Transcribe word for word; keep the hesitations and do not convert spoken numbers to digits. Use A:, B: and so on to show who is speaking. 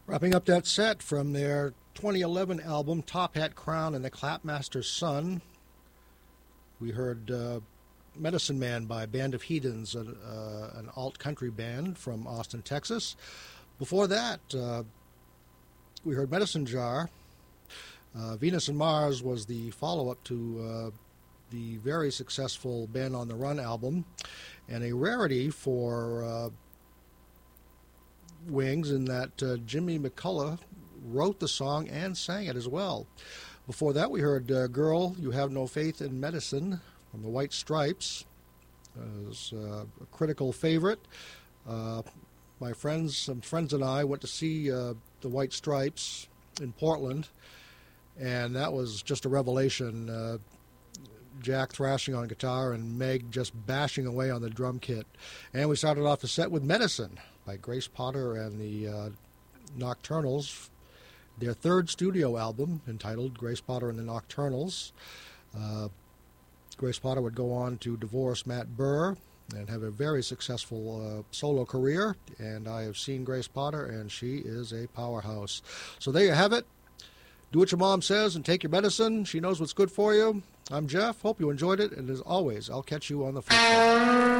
A: Wrapping up that set from their twenty eleven album, Top Hat Crown and the Clapmaster's Son, we heard uh, Medicine Man by Band of Heathens, a, uh, an alt-country band from Austin, Texas. Before that, uh, we heard Medicine Jar. Uh, Venus and Mars was the follow-up to uh, the very successful Band on the Run album, and a rarity for uh, Wings in that uh, Jimmy McCullough wrote the song and sang it as well. Before that, we heard uh, Girl, You Have No Faith in Medicine from the White Stripes. It was uh, a critical favorite. Uh, my friends, some friends and I went to see uh, the White Stripes in Portland, and that was just a revelation. Uh, Jack thrashing on guitar and Meg just bashing away on the drum kit. And we started off the set with Medicine by Grace Potter and the uh, Nocturnals, their third studio album entitled Grace Potter and the Nocturnals. Uh, Grace Potter would go on to divorce Matt Burr and have a very successful uh, solo career, and I have seen Grace Potter, and she is a powerhouse. So there you have it. Do what your mom says and take your medicine. She knows what's good for you. I'm Jeff. Hope you enjoyed it, and as always, I'll catch you on the flip side.